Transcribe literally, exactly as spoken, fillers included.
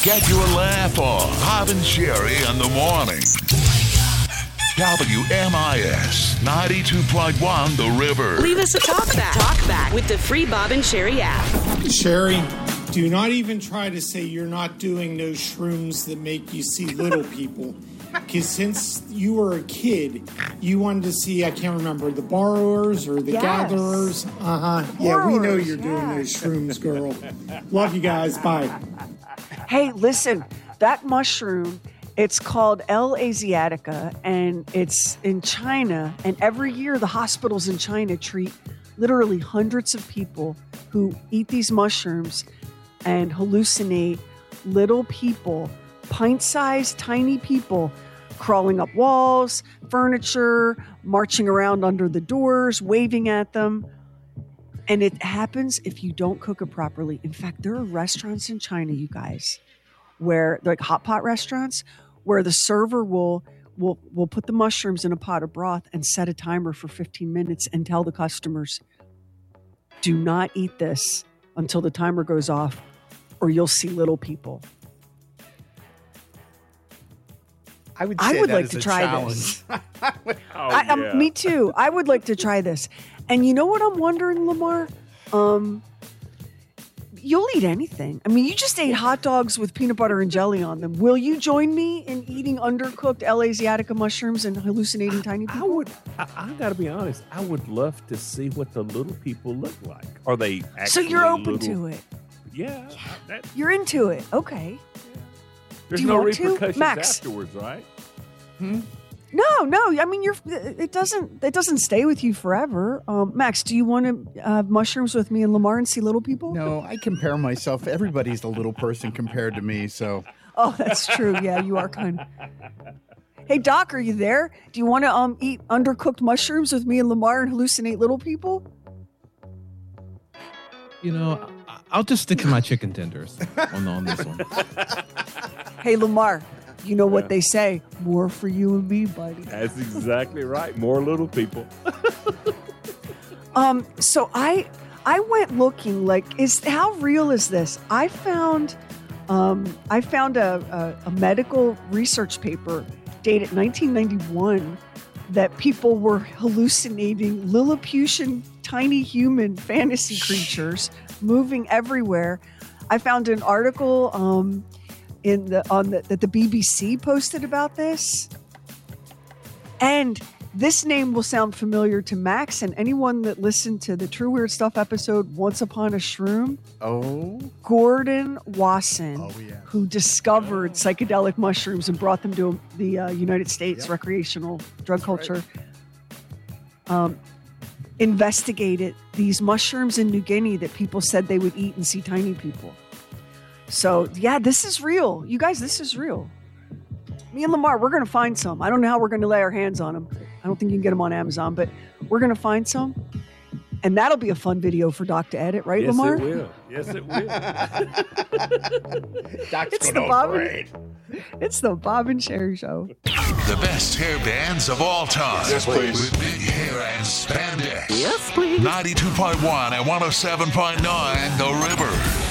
Get your laugh on. Bob and Sherry in the morning. W M I S ninety-two point one The River. Leave us a talk back. Talk back with the free Bob and Sherry app. Sherry, do not even try to say you're not doing those shrooms that make you see little people. Because since you were a kid, you wanted to see, I can't remember, the borrowers or the yes. gatherers. Uh-huh. Yeah, we know you're doing yeah. those shrooms, girl. Love you guys. Bye. Hey, listen, that mushroom, it's called L. asiatica, and it's in China. And every year, the hospitals in China treat literally hundreds of people who eat these mushrooms and hallucinate little people, pint-sized, tiny people, crawling up walls, furniture, marching around under the doors, waving at them. And it happens if you don't cook it properly. In fact, there are restaurants in China, you guys, where like hot pot restaurants, where the server will will will put the mushrooms in a pot of broth and set a timer for fifteen minutes and tell the customers, do not eat this until the timer goes off, or you'll see little people. I would, say I would that like is to a try challenge. this. oh, I, um, yeah. me too. I would like to try this. And you know what I'm wondering, Lamar? Um, you'll eat anything. I mean, you just ate hot dogs with peanut butter and jelly on them. Will you join me in eating undercooked L. asiatica mushrooms and hallucinating tiny people? I would. I, I got to be honest. I would love to see what the little people look like. Are they actually So you're open little, to it? Yeah. That, You're into it. Okay. there's Do you no want to? repercussions Max? afterwards, right? No, no. I mean, you're. It doesn't. It doesn't stay with you forever. Um, Max, do you want to have mushrooms with me and Lamar and see little people? No, I compare myself. Everybody's a little person compared to me, so. Oh, that's true. Yeah, you are kind of. Hey, Doc, are you there? Do you want to um eat undercooked mushrooms with me and Lamar and hallucinate little people? You know, I- I'll just stick to my chicken tenders on, on this one. Hey, Lamar, you know what they say? More for you and me, buddy. That's exactly right. More little people. Um, so I I went looking like is how real is this? I found um I found a, a, a medical research paper dated nineteen ninety-one that people were hallucinating Lilliputian tiny human fantasy creatures moving everywhere. I found an article um in the on the that the B B C posted about this. And this name will sound familiar to Max and anyone that listened to the True Weird Stuff episode Once Upon a Shroom. Oh. Gordon Wasson, Oh, yeah. who discovered psychedelic mushrooms and brought them to the uh, United States Yep. recreational drug That's culture, um, investigated these mushrooms in New Guinea that people said they would eat and see tiny people. So, yeah, this is real. You guys, this is real. Me and Lamar, we're going to find some. I don't know how we're going to lay our hands on them. I don't think you can get them on Amazon, but we're going to find some. And that'll be a fun video for Doc to edit, right, Yes, Lamar? it will. Yes, it will. Doc's It's going, the "Oh, Bob great." and, it's the Bob and Sherry Show. The best hair bands of all time. Yes, please. With big hair and spandex. Yes, please. ninety-two point one and one oh seven point nine The River.